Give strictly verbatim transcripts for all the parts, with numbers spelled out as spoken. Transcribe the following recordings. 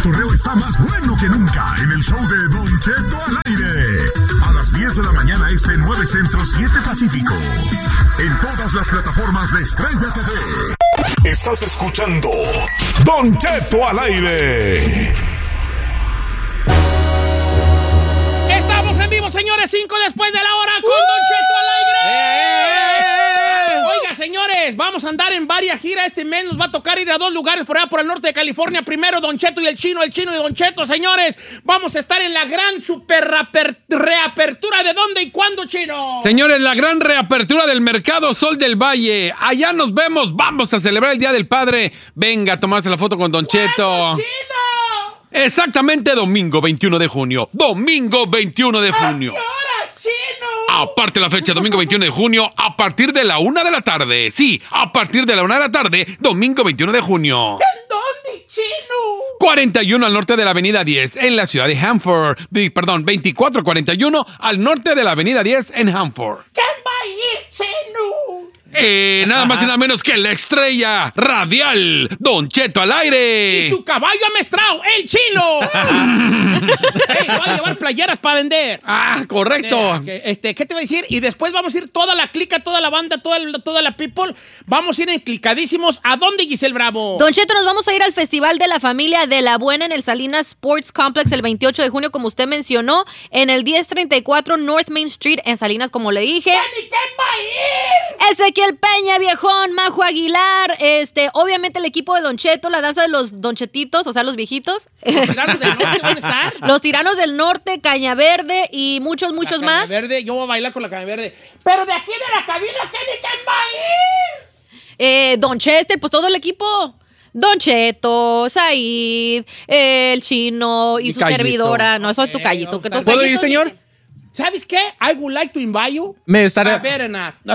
cotorreo está más bueno que nunca en el show de Don Cheto al aire. A las diez de la mañana este, nueve Centro, siete Pacífico. En todas las plataformas de Estrella T V. Estás escuchando Don Cheto al aire. Estamos en vivo, señores, cinco después de la hora con ¡Uh! Don Cheto al aire. ¡Eh! Oiga, señores, vamos a andar en varias giras este mes. Nos va a tocar ir a dos lugares por allá por el norte de California. Primero Don Cheto y el Chino, el Chino y Don Cheto, señores. Vamos a estar en la gran super reapertura. ¿De dónde y cuándo, Chino? Señores, la gran reapertura del Mercado Sol del Valle. Allá nos vemos. Vamos a celebrar el Día del Padre. Venga a tomarse la foto con Don Cheto. ¡Chino! Exactamente domingo veintiuno de junio. Domingo veintiuno de junio. ¿A qué horas, Chino? Aparte la fecha, domingo veintiuno de junio, a partir de la una de la tarde. Sí, a partir de la una de la tarde, domingo veintiuno de junio. ¿En dónde, Chino? cuarenta y uno al norte de la avenida diez, en la ciudad de Hanford. Perdón, veinticuatro cuarenta y uno al norte de la avenida diez, en Hanford. ¿Quién va a ir, Chino? Eh, nada más y nada menos que la estrella radial, Don Cheto al aire. Y su caballo amestrado, el Chino. Hey, voy a llevar playeras para vender. Ah, correcto. Eh, este, ¿Qué te voy a decir? Y después vamos a ir toda la clica, toda la banda, toda, toda la people. Vamos a ir enclicadísimos. ¿A dónde, Giselle Bravo? Don Cheto, nos vamos a ir al Festival de la Familia de la Buena en el Salinas Sports Complex el veintiocho de junio, como usted mencionó, en el diez treinta y cuatro North Main Street en Salinas, como le dije. ¿Quién y quién va a ir? Ezequiel Peña, viejón, Majo Aguilar, este, obviamente el equipo de Don Cheto, la danza de los Don Chetitos, o sea, los viejitos. ¿Los tiranos del norte van a estar? Los tiranos del norte, Caña Verde y muchos, muchos la más. Caña Verde, yo voy a bailar con la Caña Verde. Pero de aquí de la cabina, ¿quién y quién va a ir? Eh, Don Chester, pues todo el equipo. Don Cheto, Said, eh, el Chino y Mi su callito. servidora. No, soy tu Ok, callito. vamos Que a tu estar- ¿Puedo callito ir, señor? dice- ¿Sabes qué? I would like to invite you. Me estaré... A ver, Ana. No,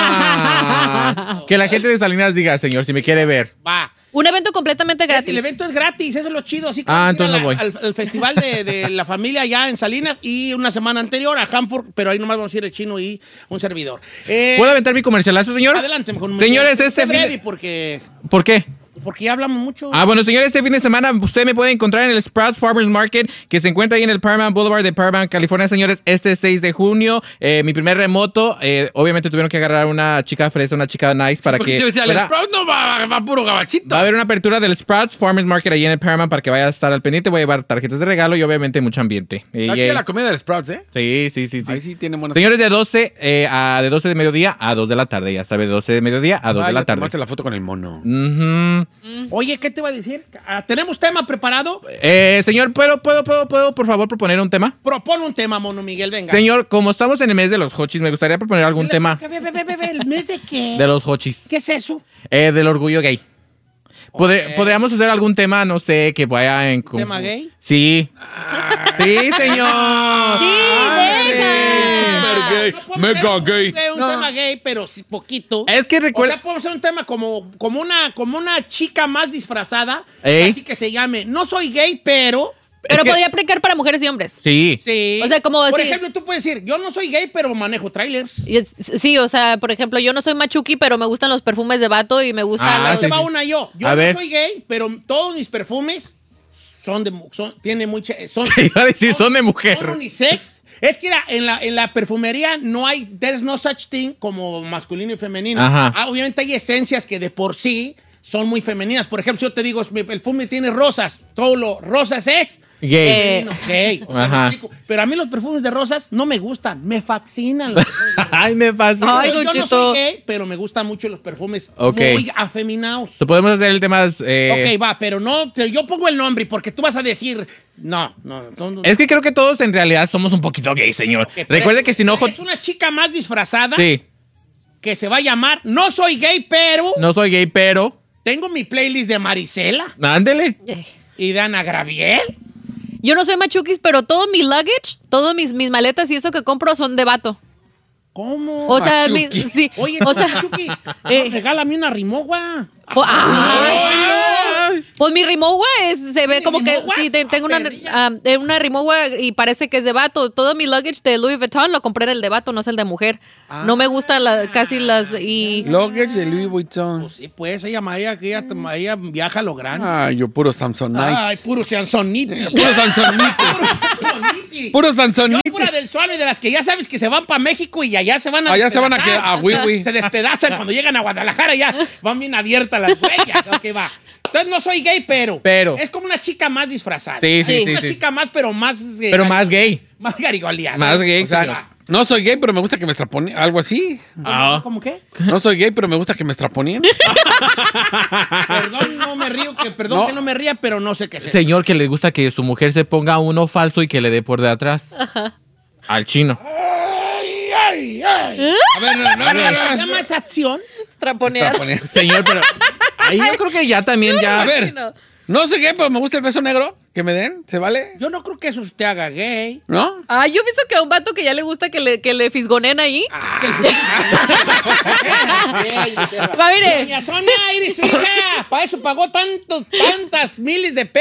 Ah, que la gente de Salinas diga, señor, si me quiere ver. Va. Un evento completamente gratis. El evento es gratis, eso es lo chido. Así que Ah, vamos a ir entonces a no voy. la- al, al festival de, de la familia allá en Salinas y una semana anterior a Hanford, pero ahí nomás vamos a ir el Chino y un servidor. Eh, ¿Puedo aventar mi comercialazo, señor? Adelante. Con Señores, Esté este fin ready de... porque, ¿Por qué? porque ya hablamos mucho. Ah, bueno, señores, este fin de semana usted me puede encontrar en el Sprouts Farmers Market, que se encuentra ahí en el Paramount Boulevard de Paramount, California, señores, este seis de junio. Eh, mi primer remoto, eh, obviamente tuvieron que agarrar una chica fresa, una chica nice para Porque que... yo decía, el pueda- Sprout no va, va puro gabachito. Va a haber una apertura del Sprouts Farmers Market ahí en el Paramount para que vaya a estar al pendiente. Voy a llevar tarjetas de regalo y obviamente mucho ambiente. Eh, Está eh, chida la comida del Sprouts, ¿eh? Sí, sí, sí, sí. Ahí sí tiene buenas. Señores, de doce, eh, a, de doce de mediodía a dos de la tarde. Ya sabe, de doce de mediodía a dos de Vaya la a tarde. tomarse la foto con el mono. Ujú. Oye, ¿qué te iba a decir? Ah, ¿Tenemos tema preparado? Eh, señor, ¿puedo, puedo, puedo, puedo, por favor, proponer un tema? Propone un tema, mono Miguel, venga. Señor, como estamos en el mes de los hochis, me gustaría proponer algún tema Ve, ve, ve, ve, ve, ¿el mes de qué? de los hochis. ¿Qué es eso? Eh, del orgullo gay. Podr- Ok. ¿Podríamos hacer algún tema, no sé, que vaya en... con- ¿Tema gay? Sí. Sí, señor. Sí, deja. Super gay, No podemos mega hacer un- gay. Un, No. tema gay, pero sí poquito. Es que O recuerda... sea, podemos hacer un tema como, como, una, como una chica más disfrazada. Ey. Así que se llame No soy gay, pero... Pero que- podría aplicar para mujeres y hombres. Sí. Sí. O sea, como Por decir- ejemplo, tú puedes decir, yo no soy gay, pero manejo trailers. Y es- Sí, o sea, por ejemplo, yo no soy machuki, pero me gustan los perfumes de vato y me gustan Ah, Ahí los... te sí, va sí. una yo. Yo A no ver. soy gay, pero todos mis perfumes son de... mu- Son, tiene mucha... Son, Te iba a decir, son de mujer. Son unisex. Es que era, en, la, en la perfumería no hay, there's no such thing como masculino y femenino. Ajá. Ah, obviamente hay esencias que de por sí son muy femeninas. Por ejemplo, si yo te digo, mi perfume tiene rosas, todo lo rosas es Gay. Eh, femenino, gay. O sea, Ajá. me explico. Pero a mí los perfumes de rosas no me gustan, me fascinan los perfumes de rosas. Ay, me pasa. Ay, Yo- Don yo no Cheto. soy gay, pero me gustan mucho los perfumes Ok. muy afeminados. So, podemos hacer el tema... eh, Ok, va, pero no, pero yo pongo el nombre porque tú vas a decir, no, no, no, no. Es que creo que todos en realidad somos un poquito gay, señor. Ok, pero Recuerde es- que si no... Es una chica más disfrazada Sí, que se va a llamar No soy gay, pero no soy gay, pero... tengo mi playlist de Marisela Ándele. y de Ana Graviel. Yo no soy machukis, pero todo mi luggage, todas mis, mis maletas y eso que compro son de vato. ¿Cómo? O sea, mi- Machuki. sí, Oye, o sea, Chuquis, eh, regálame una rimogua. oh, ay, Pues mi Rimowa es, se ve ¿Tiene como que Rimowas? sí, te- tengo Ah, una, perrilla. um, eh, una Rimowa y parece que es de vato. Todo mi luggage de Louis Vuitton lo compré en el de vato, no es el de mujer. No me gustan la- casi las y Luggage de Louis Vuitton. Pues sí, pues ella, ella, ella, ella viaja a lo grande. Ay, yo puro Samsonite. Ay, puro Sansoniti. Puro Samsonite. Puro Sansoniti. Puro Yo Samsonite. pura del suave de las que ya sabes que se van para México y allá se van a Allá se van a despedazar. quedar, a Wiwi. Se despedazan cuando llegan a Guadalajara, ya van bien abiertas las huellas. Ok, va. Entonces no soy gay, pero, Pero. es como una chica más disfrazada. Sí, sí, Sí. sí. Una sí. chica más, pero más... eh, Pero más gay. Más garigoleada. Más gay. O sea, pero- no soy gay, pero me gusta que me estraponeen. Algo así. Ah. ¿Cómo qué? No soy gay, pero me gusta que me estraponeen. Perdón, no me río, que, perdón No. que no me ría, pero no sé qué es. Señor que le gusta que su mujer se ponga uno falso y que le dé por de atrás. Al chino. Ay, ay, ay. A ver, no, no, no, no, ¿Se llama esa acción? traponear. Estraponeen. Señor, pero ahí yo creo que ya también ya. A ver, no. no sé gay, pero me gusta el beso negro. Que me den, ¿se vale? Yo no creo que eso usted haga gay. ¿No? Ah, yo pienso que a un vato que ya le gusta que le, que le fisgonen ahí. Va, mire. Doña Sonia, Iris, hija, para eso pagó tanto, tantas miles de pesos.